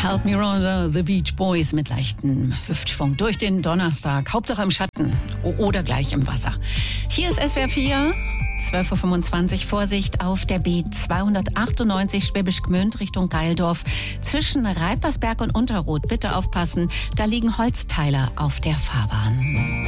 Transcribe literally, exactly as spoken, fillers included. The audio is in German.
Help Me Rosa, The Beach Boys mit leichtem Hüftschwung durch den Donnerstag. Hauptsache im Schatten oder gleich im Wasser. Hier ist S W R vier, zwölf Uhr fünfundzwanzig. Vorsicht auf der B zweihundertachtundneunzig Schwäbisch Gmünd Richtung Geildorf. Zwischen Reipersberg und Unterroth. Bitte aufpassen, da liegen Holzteiler auf der Fahrbahn.